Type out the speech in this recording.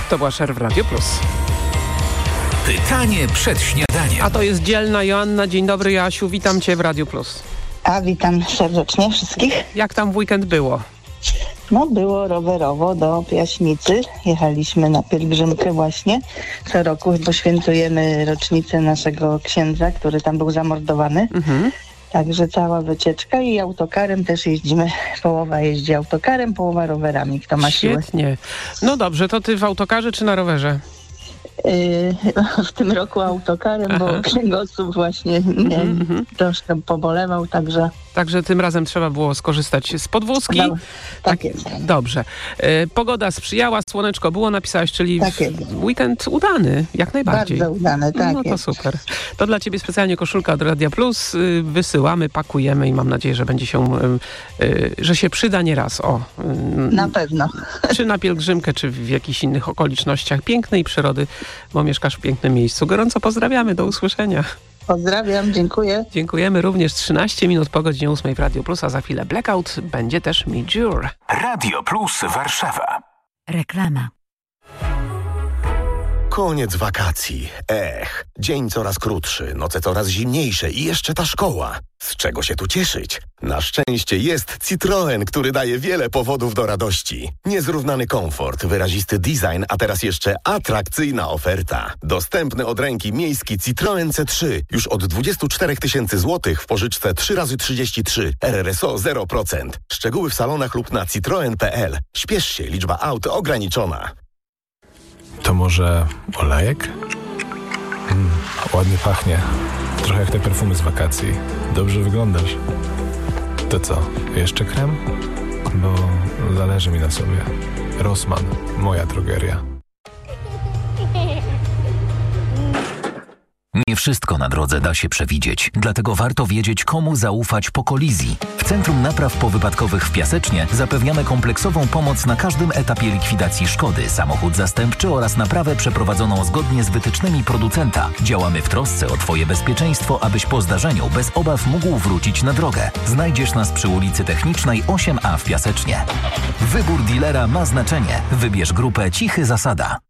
To była Cher w Radio Plus. Pytanie przed śniadaniem. A to jest dzielna Joanna. Dzień dobry, Joasiu. Witam Cię w Radio Plus. A witam serdecznie wszystkich. Jak tam w weekend było? No było rowerowo do Piaśnicy. Jechaliśmy na pielgrzymkę właśnie. Co roku poświętujemy rocznicę naszego księdza, który tam był zamordowany. Także cała wycieczka i autokarem też jeździmy. Połowa jeździ autokarem, połowa rowerami, kto ma siłę. Świetnie. No dobrze, to ty w autokarze czy na rowerze? W tym roku autokarem, bo kręgosłup właśnie troszkę pobolewał, także... Także tym razem trzeba było skorzystać z podwózki. No, tak jest. Dobrze. Pogoda sprzyjała, słoneczko było, napisałaś, czyli tak jest. Weekend udany, jak najbardziej. Bardzo udany, tak No to jest. super. To dla Ciebie specjalnie koszulka od Radia Plus. Wysyłamy, pakujemy i mam nadzieję, że będzie się, że się przyda nieraz. Na pewno. Czy na pielgrzymkę, czy w jakichś innych okolicznościach pięknej przyrody, bo mieszkasz w pięknym miejscu. Gorąco pozdrawiamy, do usłyszenia. Pozdrawiam, dziękuję. Dziękujemy również. 13 minut po godzinie 8 w Radio Plus, a za chwilę Blackout, będzie też Midjour. Radio Plus Warszawa. Reklama. Koniec wakacji. Dzień coraz krótszy, noce coraz zimniejsze i jeszcze ta szkoła. Z czego się tu cieszyć? Na szczęście jest Citroen, który daje wiele powodów do radości. Niezrównany komfort, wyrazisty design, a teraz jeszcze atrakcyjna oferta. Dostępny od ręki miejski Citroen C3 już od 24 000 złotych w pożyczce 3x33. RRSO 0%. Szczegóły w salonach lub na citroen.pl. Śpiesz się, liczba aut ograniczona. To może olejek? Ładnie pachnie. Trochę jak te perfumy z wakacji. Dobrze wyglądasz. To co, jeszcze krem? Bo zależy mi na sobie. Rossmann, moja drogeria. Nie wszystko na drodze da się przewidzieć, dlatego warto wiedzieć, komu zaufać po kolizji. W Centrum Napraw Powypadkowych w Piasecznie zapewniamy kompleksową pomoc na każdym etapie likwidacji szkody, samochód zastępczy oraz naprawę przeprowadzoną zgodnie z wytycznymi producenta. Działamy w trosce o Twoje bezpieczeństwo, abyś po zdarzeniu bez obaw mógł wrócić na drogę. Znajdziesz nas przy ulicy Technicznej 8A w Piasecznie. Wybór dealera ma znaczenie. Wybierz grupę Cichy Zasada.